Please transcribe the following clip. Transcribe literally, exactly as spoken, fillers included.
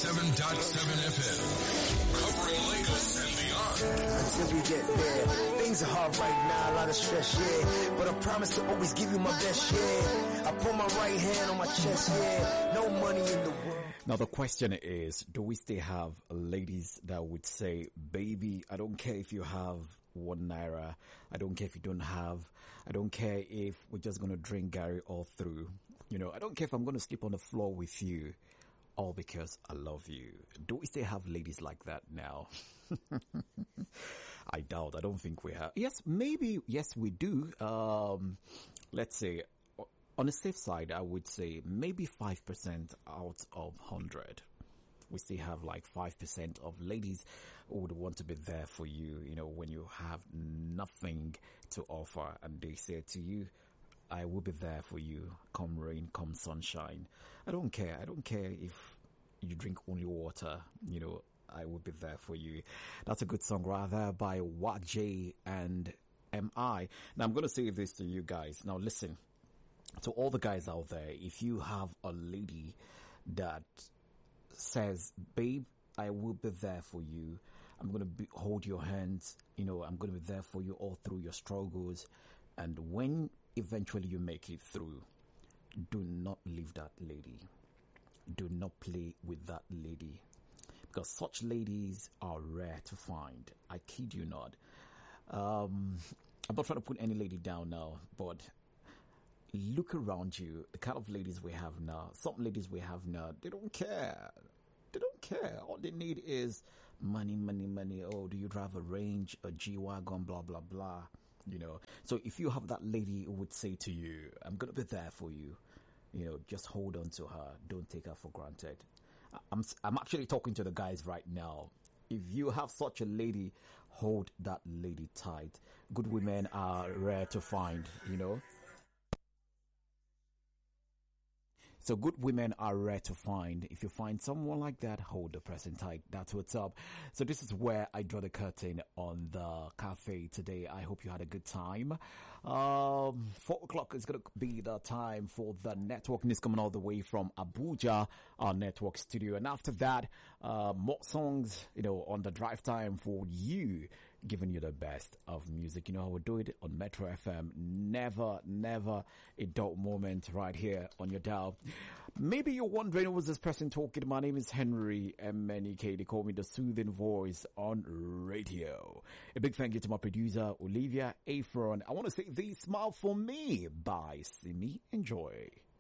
ninety-seven point seven F M. Covering Lagos and beyond. Until we get there, things are hard right now, a lot of stress, yeah. But I promise to always give you my best, yeah. I put my right hand on my chest, yeah. No money in the world. Now the question is, do we still have ladies that would say, baby, I don't care if you have one naira. I don't care if you don't have. I don't care if we're just going to drink Gary all through. You know, I don't care if I'm going to sleep on the floor with you, all because I love you. Do we still have ladies like that now? I doubt. I don't think we have. Yes, maybe. Yes, we do. Um, let's say, on the safe side, I would say maybe five percent out of one hundred. We still have like five percent of ladies who would want to be there for you, you know, when you have nothing to offer and they say to you, I will be there for you, come rain, come sunshine. I don't care. I don't care if you drink only water, you know, I will be there for you. That's a good song rather by Wajay and M I. Now I'm going to say this to you guys. Now listen, to all the guys out there, if you have a lady that says, babe, I will be there for you. I'm going to be, hold your hands. You know, I'm going to be there for you all through your struggles. And when eventually you make it through, do not leave that lady. Do not play with that lady. Because such ladies are rare to find. I kid you not. Um, I'm not trying to put any lady down now, but look around you. The kind of ladies we have now, some ladies we have now, they don't care. They don't care. All they need is money, money, money. Oh, do you drive a Range, a G-Wagon, blah, blah, blah. You know, so if you have that lady who would say to you, I'm going to be there for you, you know, just hold on to her. Don't take her for granted. I'm, I'm actually talking to the guys right now. If you have such a lady, hold that lady tight. Good women are rare to find, you know. So good women are rare to find. If you find someone like that, hold the person tight. That's what's up. So this is where I draw the curtain on the cafe today. I hope you had a good time. Um, four o'clock is going to be the time for the network news coming all the way from Abuja, our network studio. And after that, uh, more songs, you know, on the drive time for you, giving you the best of music. You know how we do it on Metro F M. Never, never a dull moment right here on your dial. Maybe you're wondering, who was this person talking? My name is Henry M N E K. They call me the soothing voice on radio. A big thank you to my producer, Olivia Afron. I want to say, "The Smile for Me" by Simi. Enjoy.